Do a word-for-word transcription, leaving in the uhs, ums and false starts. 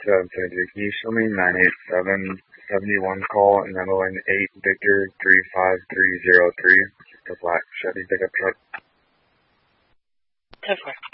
twenty seventy-two. Can you show me nine eight seven seventy-one call and number one eight Victor three five three zero three? The black Chevy pickup truck. ten four.